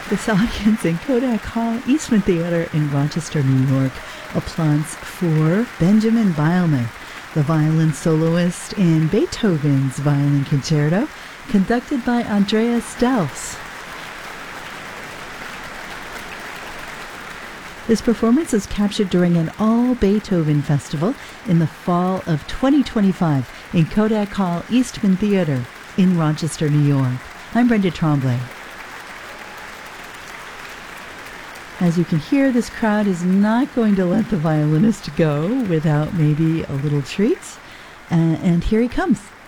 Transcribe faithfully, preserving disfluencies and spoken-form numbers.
This audience in Kodak Hall, Eastman Theater in Rochester, New York, applauds for Benjamin Beilman, the violin soloist in Beethoven's Violin Concerto, conducted by Andreas Delfs. This performance is captured during an all-Beethoven festival in the fall of twenty twenty-five in Kodak Hall, Eastman Theater in Rochester, New York. I'm Brenda Tremblay. As you can hear, this crowd is not going to let the violinist go without maybe a little treat. Uh, and here he comes.